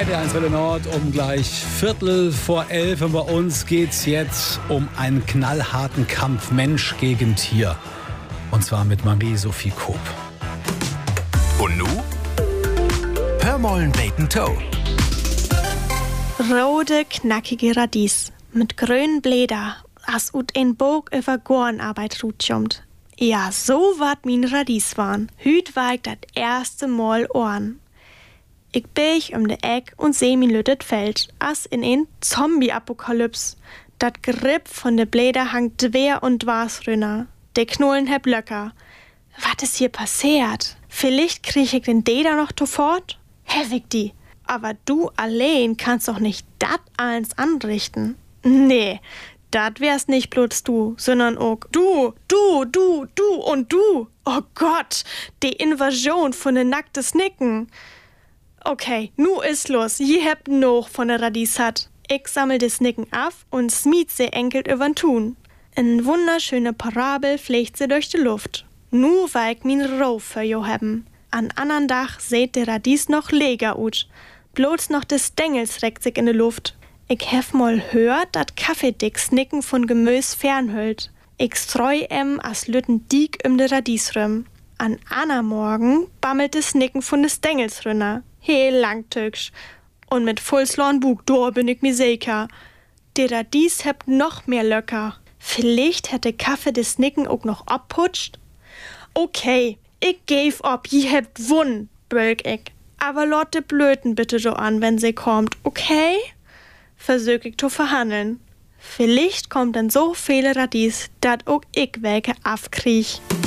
RTL1 Welle Nord um gleich 11:15. Und bei uns geht's jetzt um einen knallharten Kampf Mensch gegen Tier. Und zwar mit Marie-Sophie Koop. Und nu? Hör mollen Bacon Toe. Rote, knackige Radies mit grünen Blätter, as ut ein Bog über Gornarbeit rutschummt. Ja, so wat min Radies waren. Hüt war ich dat erste Mal Ohren. Ich bieg de Eck und seh min lüttet Feld, as in ein Zombie-Apokalyps. Dat Grip von de Blätter hangt dwer und dwars rünner. De Knollen heb Löcker. Wat is hier passiert? Vielleicht krieg ich den Deder noch sofort? Hevig die. Aber du allein kannst doch nicht dat alles anrichten. Nee, dat wär's nicht bloß du, sondern auch du und du. Oh Gott, die Invasion von den nackten Snicken. Okay, nu ist los. Je hebt noch von der Radies hat. Ich sammel de Snicken ab und smied sie enkelt übern Tun. Eine wunderschöne Parabel fliegt sie durch die Luft. Nu war ich min Rauf für jo hebben. An andern Dach seht de Radies noch leger ut. Bloß noch des Stängels reckt sich in de Luft. Ich hef mal hört, dat Kaffeedick Snicken von Gemüs fernhüllt. Ich streu as lütten diek de Radies rüm. An Anna Morgen bammelt de Snicken von de Stängels rünner. Heel langtücksch. Und mit Fullslorn Bug, do bin ich mir sicher. De Radies hebt noch mehr Löcker. Vielleicht hätte Kaffee de Snicken auch noch abputscht. Okay, ich geb ob, je hebt wun, bölk ich. Aber lot de Blöten bitte so an, wenn sie kommt, okay? Versög ich zu verhandeln. Vielleicht kommt dann so viele Radies, dat auch ich welke afkrieg.